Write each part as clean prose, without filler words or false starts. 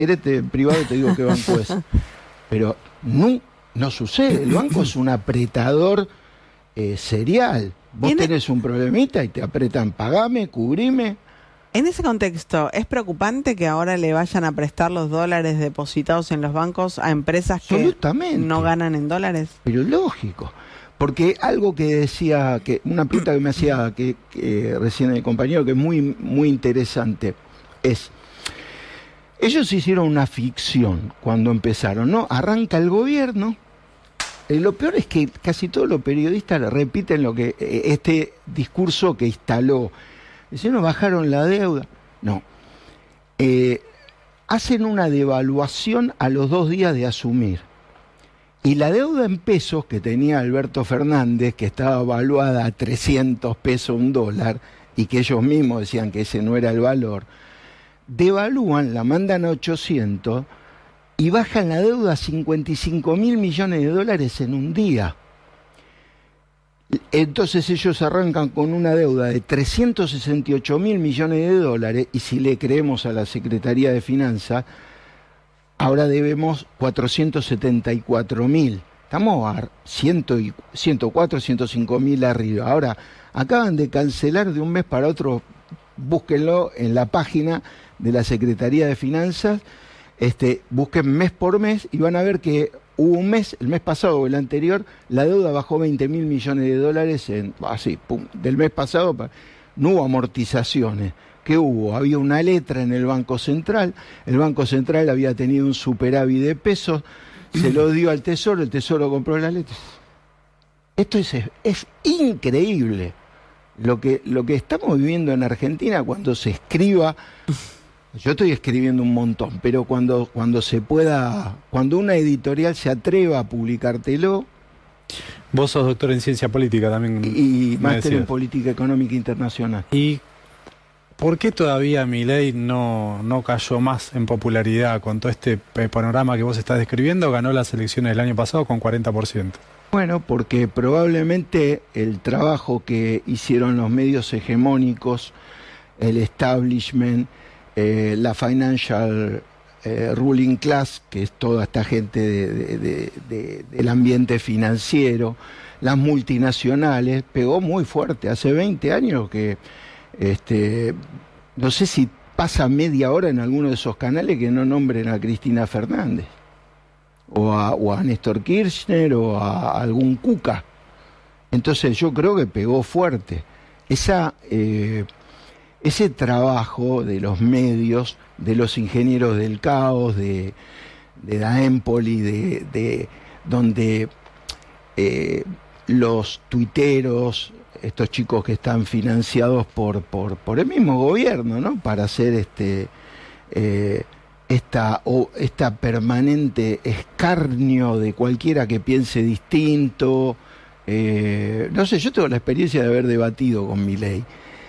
eres privado te digo qué banco es. Pero no sucede. El banco es un apretador serial. Vos tenés un problemita y te apretan, pagame, cubrime. En ese contexto, ¿es preocupante que ahora le vayan a prestar los dólares depositados en los bancos a empresas que no ganan en dólares? Pero lógico. Porque algo que decía, una pregunta que me hacía que recién el compañero, que es muy, muy interesante, es, ellos hicieron una ficción cuando empezaron, ¿no? Arranca el gobierno, lo peor es que casi todos los periodistas repiten lo que este discurso que instaló. Dicen, no, bajaron la deuda. No. Hacen una devaluación a los 2 días de asumir. Y la deuda en pesos que tenía Alberto Fernández, que estaba valuada a 300 pesos un dólar, y que ellos mismos decían que ese no era el valor, devalúan, la mandan a 800 y bajan la deuda a 55.000 millones de dólares en un día. Entonces ellos arrancan con una deuda de 368.000 millones de dólares, y si le creemos a la Secretaría de Finanzas, ahora debemos 474.000. Estamos a 104, 105.000 arriba. Ahora, acaban de cancelar de un mes para otro, búsquenlo en la página de la Secretaría de Finanzas, busquen mes por mes y van a ver que hubo un mes, el mes pasado o el anterior, la deuda bajó 20.000 millones de dólares del mes pasado. No hubo amortizaciones. ¿Qué hubo? Había una letra en el Banco Central, el Banco Central había tenido un superávit de pesos, se lo dio al Tesoro, el Tesoro compró las letras. Esto es increíble lo que estamos viviendo en Argentina cuando se escriba. Yo estoy escribiendo un montón, pero cuando se pueda, cuando una editorial se atreva a publicártelo. Vos sos doctor en ciencia política también. Y máster en política económica internacional. ¿Y por qué todavía Milei no cayó más en popularidad con todo este panorama que vos estás describiendo? Ganó las elecciones del año pasado con 40%. Bueno, porque probablemente el trabajo que hicieron los medios hegemónicos, el establishment, la financial ruling class, que es toda esta gente del ambiente financiero, las multinacionales, pegó muy fuerte. Hace 20 años que, no sé si pasa media hora en alguno de esos canales que no nombren a Cristina Fernández, o a Néstor Kirchner, o a algún Cuca. Entonces yo creo que pegó fuerte. Ese trabajo de los medios, de los ingenieros del caos, de Da Empoli, donde los tuiteros, estos chicos que están financiados por el mismo gobierno, ¿no? Para hacer esta permanente escarnio de cualquiera que piense distinto. No sé, yo tengo la experiencia de haber debatido con Milei.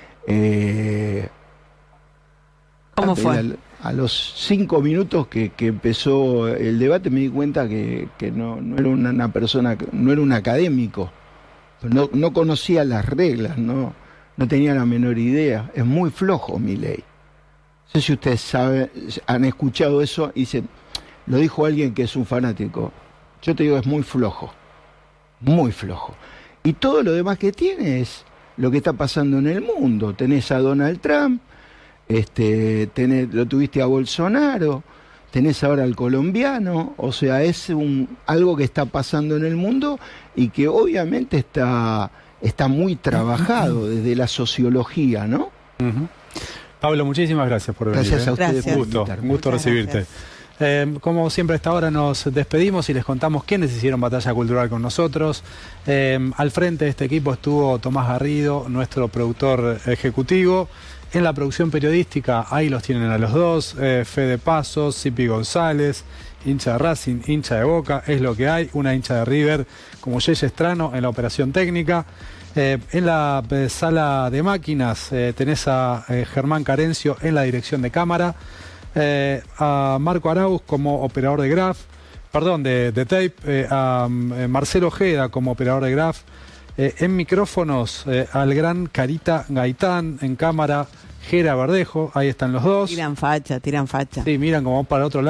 ¿Cómo fue? A los 5 minutos que empezó el debate me di cuenta que no era una persona, no era un académico, no conocía las reglas, no tenía la menor idea. Es muy flojo Milei. No sé si ustedes han escuchado eso y lo dijo alguien que es un fanático. Yo te digo, es muy flojo, muy flojo. Y todo lo demás que tiene es lo que está pasando en el mundo. Tenés a Donald Trump, lo tuviste a Bolsonaro, tenés ahora al colombiano. O sea, es algo que está pasando en el mundo y que obviamente está muy trabajado desde la sociología, ¿no? Pablo, muchísimas gracias por venir. Gracias a ustedes por invitarme. Un gusto recibirte. Como siempre, a esta hora nos despedimos y les contamos quiénes hicieron Batalla Cultural con nosotros. Al frente de este equipo estuvo Tomás Garrido, nuestro productor ejecutivo. En la producción periodística, ahí los tienen a los dos, Fede Pasos, Zipi González, hincha de Racing, hincha de Boca, es lo que hay, una hincha de River, como Yeye Estrano en la operación técnica. En la sala de máquinas tenés a Germán Carencio en la dirección de cámara, a Marco Arauz como operador de tape, a Marcelo Ojeda como operador de graph, en micrófonos al gran Carita Gaitán, en cámara Gera Verdejo, ahí están los dos. Tiran facha. Sí, miran como para otro lado.